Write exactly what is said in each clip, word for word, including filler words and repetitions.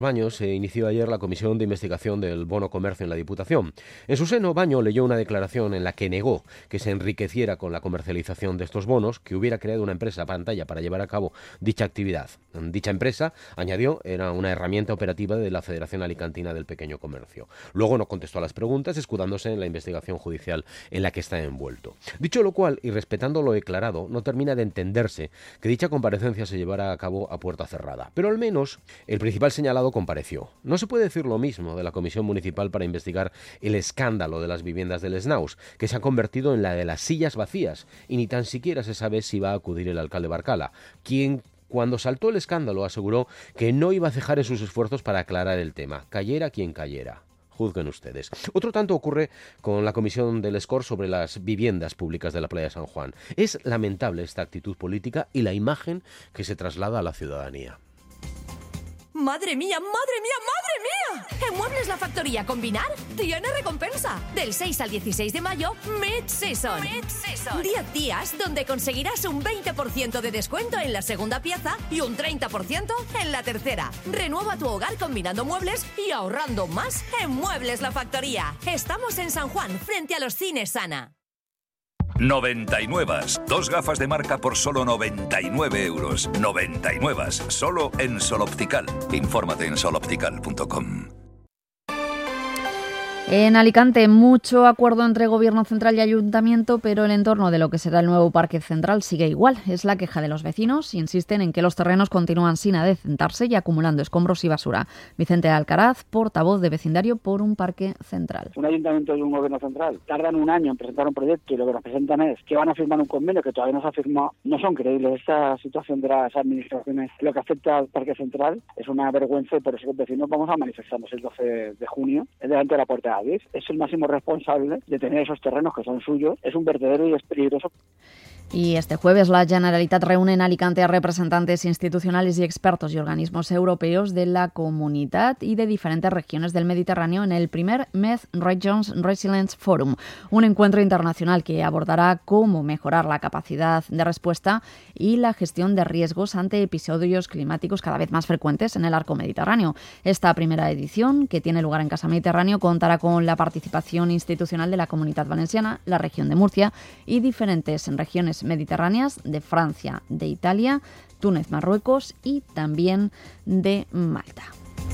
Baño se inició ayer la comisión de investigación del bono comercio en la Diputación. En su seno, Baño leyó una declaración en la que negó que se enriqueciera con la comercialización de estos bonos, que hubiera creado una empresa pantalla para llevar a cabo dicha actividad. Dicha empresa, añadió, era una herramienta operativa de la Federación Alicantina del Pequeño Comercio. Luego no contestó a las preguntas, escudándose en la investigación judicial en la que está envuelto. Dicho lo cual, y respetando lo declarado, no termina de entenderse que dicha comparecencia se llevara a cabo a puerta cerrada. Pero al menos el principal señalado compareció. No se puede decir lo mismo de la Comisión Municipal para investigar el escándalo de las viviendas del Snaus, que se ha convertido en la de las sillas vacías, y ni tan siquiera se sabe si va a acudir el alcalde Barcala, quien, cuando saltó el escándalo, aseguró que no iba a cejar en sus esfuerzos para aclarar el tema, cayera quien cayera. Juzguen ustedes. Otro tanto ocurre con la comisión del Escor sobre las viviendas públicas de la playa de San Juan. Es lamentable esta actitud política y la imagen que se traslada a la ciudadanía. ¡Madre mía, madre mía, madre mía! En Muebles La Factoría Combinar tiene recompensa. Del seis al dieciséis de mayo, Mid-Season. Mid-Season. diez días donde conseguirás un veinte por ciento de descuento en la segunda pieza y un treinta por ciento en la tercera. Renueva tu hogar combinando muebles y ahorrando más en Muebles La Factoría. Estamos en San Juan, frente a los cines Sana. noventa y nueve. Dos gafas de marca por solo noventa y nueve euros. noventa y nueve. Solo en Sol Optical. Infórmate en sol optical punto com. En Alicante, mucho acuerdo entre Gobierno central y Ayuntamiento, pero el entorno de lo que será el nuevo Parque Central sigue igual. Es la queja de los vecinos. Insisten en que los terrenos continúan sin adecentarse y acumulando escombros y basura. Vicente Alcaraz, portavoz de vecindario por un Parque Central. Un ayuntamiento y un Gobierno central tardan un año en presentar un proyecto y lo que nos presentan es que van a firmar un convenio que todavía no se ha firmado. No son creíbles. Esta situación de las administraciones, lo que afecta al Parque Central, es una vergüenza y por eso los vecinos vamos a manifestarnos el doce de junio delante de la puerta de es el máximo responsable de tener esos terrenos que son suyos. Es un vertedero y es peligroso. Y este jueves la Generalitat reúne en Alicante a representantes institucionales y expertos y organismos europeos de la comunidad y de diferentes regiones del Mediterráneo en el primer Med Regions Resilience Forum, un encuentro internacional que abordará cómo mejorar la capacidad de respuesta y la gestión de riesgos ante episodios climáticos cada vez más frecuentes en el arco mediterráneo. Esta primera edición, que tiene lugar en Casa Mediterráneo, contará con la participación institucional de la Comunidad Valenciana, la región de Murcia y diferentes regiones mediterráneas de Francia, de Italia, Túnez, Marruecos y también de Malta.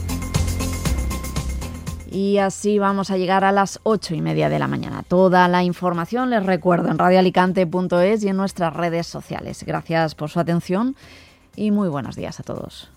Y así vamos a llegar a las ocho y media de la mañana. Toda la información, les recuerdo, en radio alicante punto es y en nuestras redes sociales. Gracias por su atención y muy buenos días a todos.